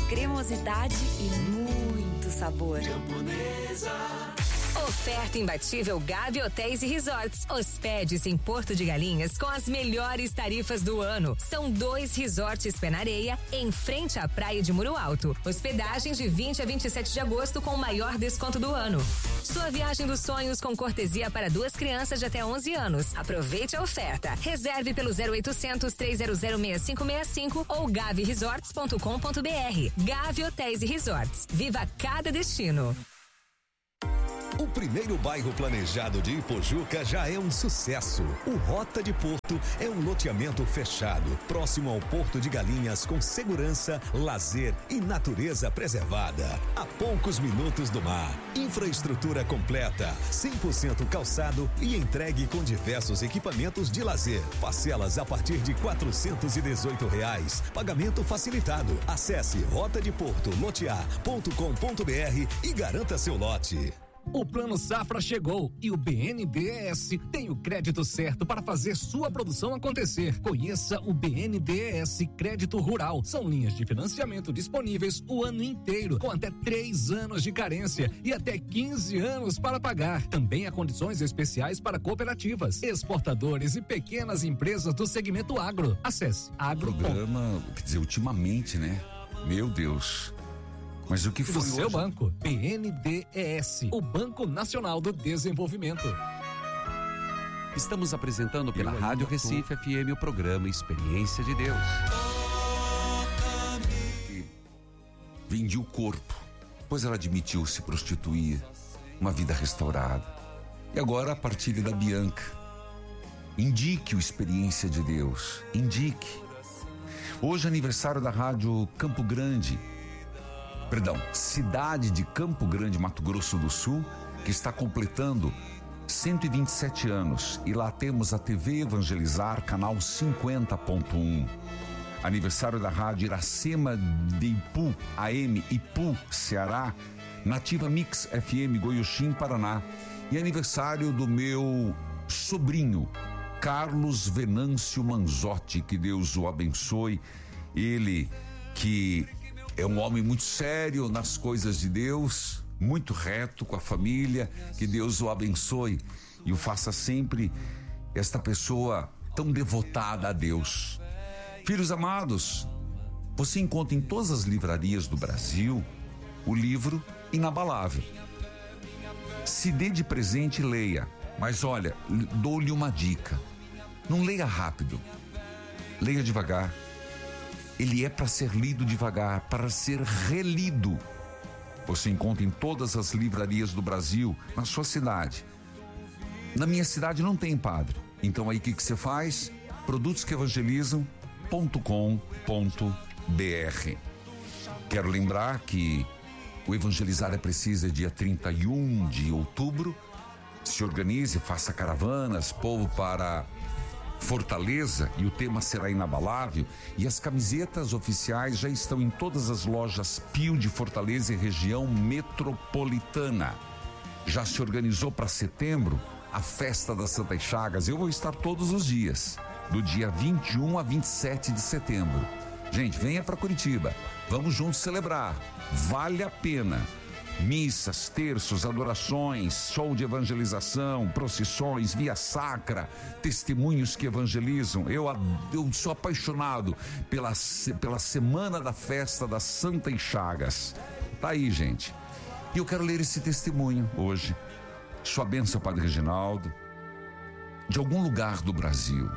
cremosidade e muito sabor. Oferta imbatível Gavi Hotéis e Resorts. Hospede-se em Porto de Galinhas com as melhores tarifas do ano. São 2 resorts pé na areia em frente à praia de Muro Alto. Hospedagem de 20 a 27 de agosto com o maior desconto do ano. Sua viagem dos sonhos com cortesia para 2 crianças de até 11 anos. Aproveite a oferta. Reserve pelo 0800 300 6565 ou gaviresorts.com.br. Gavi Hotéis e Resorts. Viva cada destino. O primeiro bairro planejado de Ipojuca já é um sucesso. O Rota de Porto é um loteamento fechado, próximo ao Porto de Galinhas, com segurança, lazer e natureza preservada. A poucos minutos do mar. Infraestrutura completa, 100% calçado e entregue com diversos equipamentos de lazer. Parcelas a partir de R$418. Pagamento facilitado. Acesse rotadeportolotear.com.br e garanta seu lote. O Plano Safra chegou e o BNDES tem o crédito certo para fazer sua produção acontecer. Conheça o BNDES Crédito Rural. São linhas de financiamento disponíveis o ano inteiro, com até 3 anos de carência e até 15 anos para pagar. Também há condições especiais para cooperativas, exportadores e pequenas empresas do segmento agro. Acesse agro. Programa, quer dizer, ultimamente, né? Meu Deus. Mas o que foi do seu hoje? banco, BNDES, o Banco Nacional do Desenvolvimento. Estamos apresentando pela Rádio Recife FM o programa Experiência de Deus. Vendi o corpo, pois ela admitiu se prostituir, uma vida restaurada. E agora a partilha da Bianca. Indique o Experiência de Deus, indique. Hoje é aniversário da Rádio Campo Grande, cidade de Campo Grande, Mato Grosso do Sul, que está completando 127 anos. E lá temos a TV Evangelizar, canal 50.1. Aniversário da Rádio Iracema de Ipu, AM Ipu, Ceará, Nativa Mix FM, Goiuxim, Paraná. E aniversário do meu sobrinho, Carlos Venâncio Manzotti, que Deus o abençoe. Ele que é um homem muito sério nas coisas de Deus, muito reto com a família, que Deus o abençoe e o faça sempre esta pessoa tão devotada a Deus. Filhos amados, você encontra em todas as livrarias do Brasil o livro Inabalável. Se dê de presente e leia, mas olha, dou-lhe uma dica: não leia rápido, leia devagar. Ele é para ser lido devagar, para ser relido. Você encontra em todas as livrarias do Brasil, na sua cidade. Na minha cidade não tem, padre. Então aí o que você faz? produtosqueevangelizam.com.br. Quero lembrar que o Evangelizar é Preciso é dia 31 de outubro. Se organize, faça caravanas, povo para Fortaleza, e o tema será inabalável. E as camisetas oficiais já estão em todas as lojas Pio de Fortaleza e região metropolitana. Já se organizou para setembro a festa das Santas Chagas. Eu vou estar todos os dias, do dia 21 a 27 de setembro. Gente, venha para Curitiba, vamos juntos celebrar, vale a pena. Missas, terços, adorações, show de evangelização, procissões, via sacra, testemunhos que evangelizam. Eu sou apaixonado pela semana da festa das Santas Chagas. Tá aí, gente. E eu quero ler esse testemunho hoje. Sua bênção, Padre Reginaldo, de algum lugar do Brasil.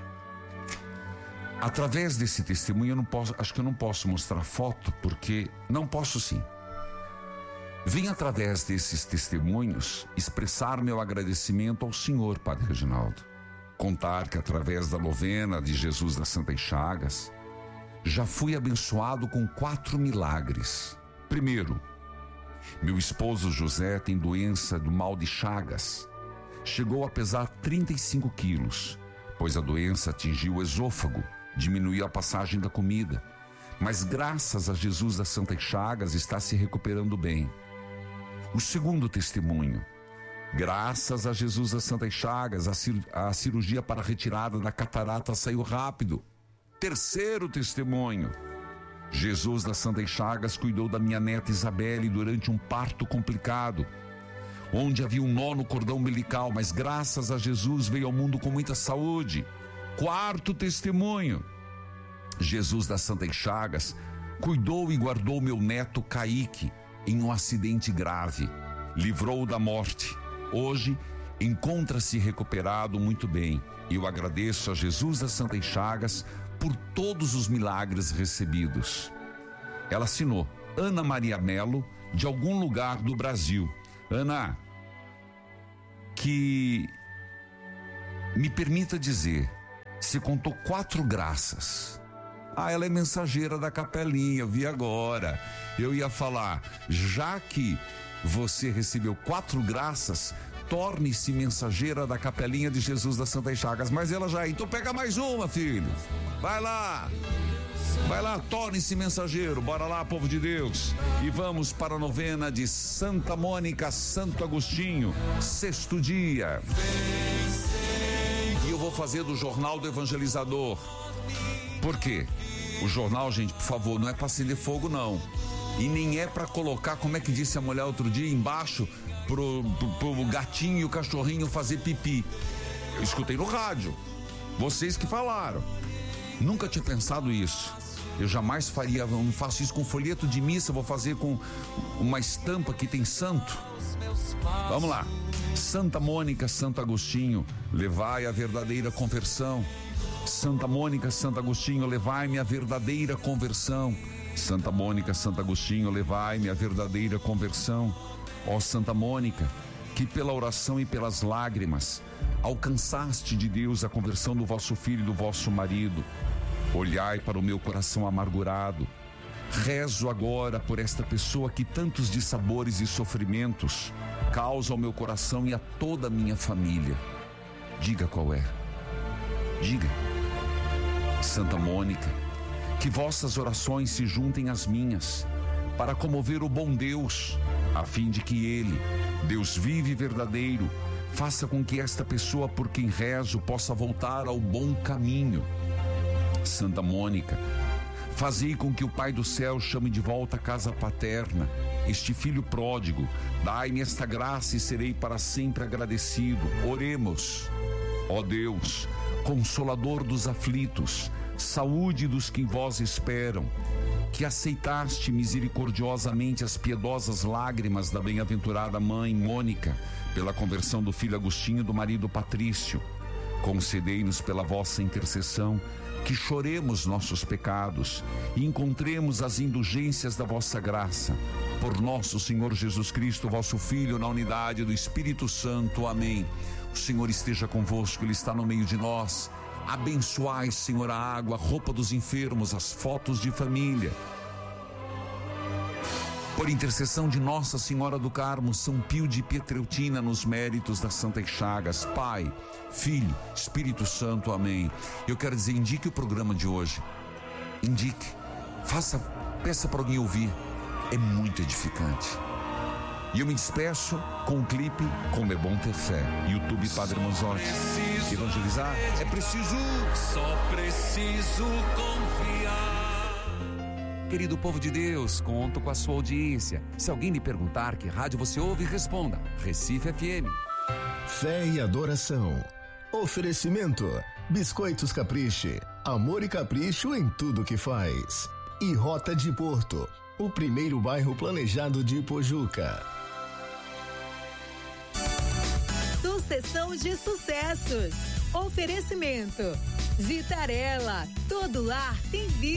Através desse testemunho, acho que eu não posso mostrar foto, porque não posso sim. Vim através desses testemunhos expressar meu agradecimento ao Senhor, Padre Reginaldo. Contar que através da novena de Jesus das Santas Chagas, já fui abençoado com 4 milagres. Primeiro, meu esposo José tem doença do mal de Chagas. Chegou a pesar 35 quilos, pois a doença atingiu o esôfago, diminuiu a passagem da comida. Mas graças a Jesus das Santas Chagas está se recuperando bem. O segundo testemunho: graças a Jesus das Santas Chagas, a cirurgia para a retirada da catarata saiu rápido. Terceiro testemunho: Jesus das Santas Chagas cuidou da minha neta Isabelle durante um parto complicado, onde havia um nó no cordão umbilical, mas graças a Jesus veio ao mundo com muita saúde. Quarto testemunho: Jesus das Santas Chagas cuidou e guardou meu neto Kaique em um acidente grave, livrou-o da morte. Hoje encontra-se recuperado muito bem. Eu agradeço a Jesus das Santas Chagas por todos os milagres recebidos. Ela assinou Ana Maria Melo, de algum lugar do Brasil. Ana, que me permita dizer, se contou 4 graças. Ela é mensageira da capelinha, eu vi agora. Eu ia falar, já que você recebeu 4 graças, torne-se mensageira da capelinha de Jesus das Santas Chagas. Mas ela já, então pega mais uma, filho. Vai lá, torne-se mensageiro. Bora lá, povo de Deus. E vamos para a novena de Santa Mônica, Santo Agostinho, 6º dia. E eu vou fazer do Jornal do Evangelizador. Por quê? O jornal, gente, por favor, não é para acender fogo, não. E nem é para colocar, como é que disse a mulher outro dia, embaixo pro gatinho e o cachorrinho fazer pipi. Eu escutei no rádio, vocês que falaram. Nunca tinha pensado isso. Eu jamais faria, não faço isso com folheto de missa, vou fazer com uma estampa que tem santo. Vamos lá. Santa Mônica, Santo Agostinho, levai a verdadeira conversão. Santa Mônica, Santo Agostinho, levai-me a verdadeira conversão. Santa Mônica, Santo Agostinho, levai-me a verdadeira conversão. Ó Santa Mônica, que pela oração e pelas lágrimas alcançaste de Deus a conversão do vosso filho e do vosso marido, olhai para o meu coração amargurado. Rezo agora por esta pessoa que tantos dissabores e sofrimentos causa ao meu coração e a toda a minha família. Diga qual é. Diga. Santa Mônica, que vossas orações se juntem às minhas, para comover o bom Deus, a fim de que Ele, Deus vivo e verdadeiro, faça com que esta pessoa por quem rezo possa voltar ao bom caminho. Santa Mônica, fazei com que o Pai do céu chame de volta à casa paterna este filho pródigo. Dai-me esta graça e serei para sempre agradecido. Oremos. Ó Deus, Consolador dos aflitos, saúde dos que em vós esperam, que aceitaste misericordiosamente as piedosas lágrimas da bem-aventurada mãe Mônica pela conversão do filho Agostinho e do marido Patrício, concedei-nos pela vossa intercessão que choremos nossos pecados e encontremos as indulgências da vossa graça. Por nosso Senhor Jesus Cristo, vosso Filho, na unidade do Espírito Santo. Amém. O Senhor esteja convosco, Ele está no meio de nós. Abençoai, Senhor, a água, a roupa dos enfermos, as fotos de família. Por intercessão de Nossa Senhora do Carmo, São Pio de Pietreutina, nos méritos das Santas Chagas, Pai, Filho, Espírito Santo, amém. Eu quero dizer, indique o programa de hoje. Indique, peça para alguém ouvir. É muito edificante. E eu me despeço com um clipe Como é Bom Ter Fé. YouTube Padre Manzotti. Evangelizar é preciso. Só preciso confiar. Querido povo de Deus, conto com a sua audiência. Se alguém lhe perguntar que rádio você ouve, responda: Recife FM. Fé e adoração. Oferecimento: Biscoitos Capriche, amor e capricho em tudo que faz. E Rota de Porto, o primeiro bairro planejado de Ipojuca. Sucessão de sucessos. Oferecimento: Vitarella, todo lar tem vida.